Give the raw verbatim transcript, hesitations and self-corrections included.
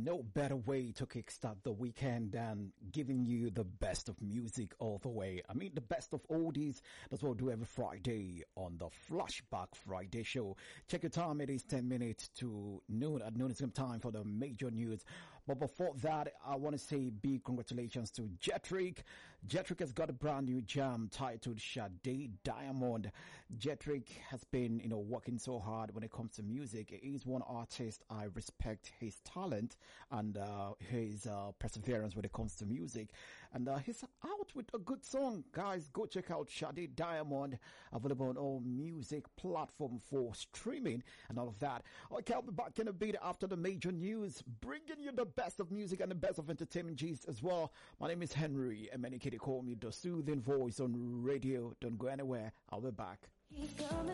no better way to kickstart the weekend than giving you the best of music all the way. I mean, the best of oldies. That's what we do every Friday on the Flashback Friday show. Check your time. It is ten minutes to noon. At noon, it's time for the major news. But before that, I want to say big congratulations to Jetrick. Jetrick has got a brand new jam titled Sade Diamond. Jetrick has been, you know, working so hard when it comes to music. He is one artist. I respect his talent and uh, his uh, perseverance when it comes to music. And uh, he's out with a good song. Guys, go check out Sade Diamond, available on all music platforms for streaming and all of that. Okay, I'll be back in a bit after the major news, bringing you the best of music and the best of entertainment gist as well. My name is Henry, and many kids call me the soothing voice on radio. Don't go anywhere. I'll be back.